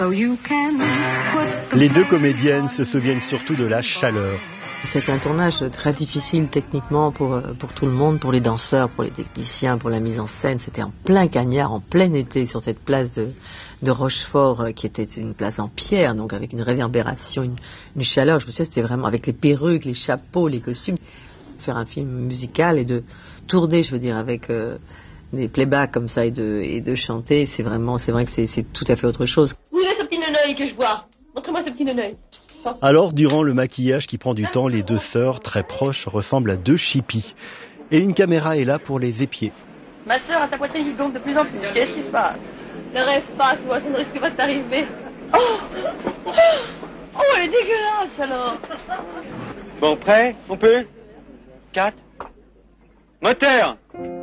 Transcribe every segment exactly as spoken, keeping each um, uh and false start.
Les deux comédiennes se souviennent surtout de la chaleur. C'était un tournage très difficile techniquement pour, pour tout le monde, pour les danseurs, pour les techniciens, pour la mise en scène. C'était en plein cagnard, en plein été, sur cette place de, de Rochefort, qui était une place en pierre, donc avec une réverbération, une, une chaleur. Je me souviens, c'était vraiment avec les perruques, les chapeaux, les costumes. Faire un film musical et de tourner, je veux dire, avec euh, des playbacks comme ça et de, et de chanter, c'est vraiment, c'est vrai que c'est, c'est tout à fait autre chose. Où est ce petit neneuil que je vois? Montrez-moi ce petit neneuil. Alors, durant le maquillage qui prend du temps, les deux sœurs, très proches, ressemblent à deux chippies. Et une caméra est là pour les épier. Ma sœur a sa poitrine qui gonfle de plus en plus. Qu'est-ce qui se passe? Ne rêve pas, toi, ça ne risque pas de t'arriver. Oh, oh, elle est dégueulasse, alors. Bon, prêt? On peut? Quatre. Moteur!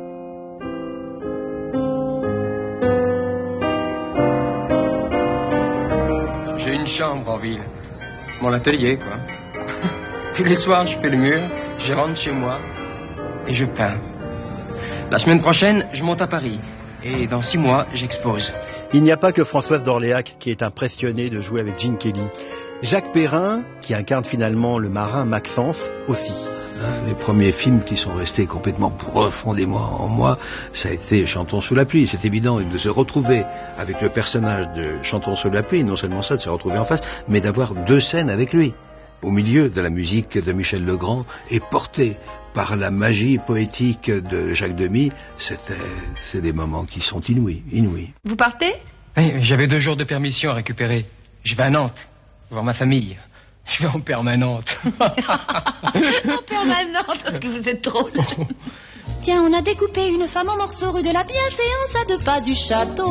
J'ai une chambre en ville. Mon atelier, quoi. Tous les soirs, je fais le mur, je rentre chez moi et je peins. La semaine prochaine, je monte à Paris. Et dans six mois, j'expose. Il n'y a pas que Françoise d'Orléac qui est impressionnée de jouer avec Gene Kelly. Jacques Perrin, qui incarne finalement le marin Maxence, aussi. Les premiers films qui sont restés complètement profondément en moi, ça a été Chantons sous la pluie. C'est évident de se retrouver avec le personnage de Chantons sous la pluie, non seulement ça, de se retrouver en face, mais d'avoir deux scènes avec lui, au milieu de la musique de Michel Legrand et porté par la magie poétique de Jacques Demy. C'était, c'est des moments qui sont inouïs, inouïs. Vous partez? Oui, j'avais deux jours de permission à récupérer. Je vais à Nantes, voir ma famille. Je vais en permanente. En permanente, parce que vous êtes trop... Tiens, on a découpé une femme en morceaux rue de la Bienséance à deux pas du château.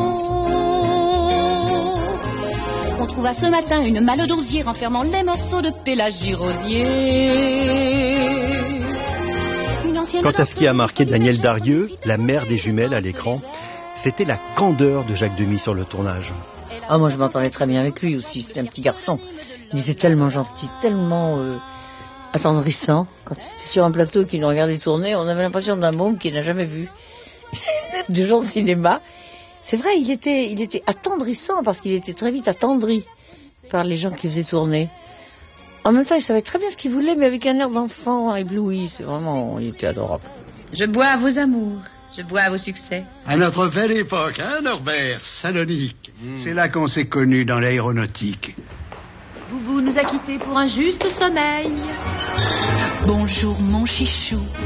On trouva ce matin une malle d'osier renfermant les morceaux de Pélagie Rosier. Quant à ce qui a marqué Danielle Darieux, la mère des jumelles à l'écran, c'était la candeur de Jacques Demy sur le tournage. Ah, oh, moi je m'entendais très bien avec lui aussi, c'était un petit garçon. Il était tellement gentil, tellement euh, attendrissant. Quand il était sur un plateau qu'il nous regardait tourner, on avait l'impression d'un môme qu'il n'a jamais vu. De gens de cinéma. C'est vrai, il était, il était attendrissant parce qu'il était très vite attendri par les gens qui faisaient tourner. En même temps, il savait très bien ce qu'il voulait, mais avec un air d'enfant ébloui. C'est vraiment, il était adorable. Je bois à vos amours, je bois à vos succès. À notre belle époque, hein, Norbert, Salonique. Mmh. C'est là qu'on s'est connus dans l'aéronautique. Vous, vous nous a quittés pour un juste sommeil. Bonjour mon chichou,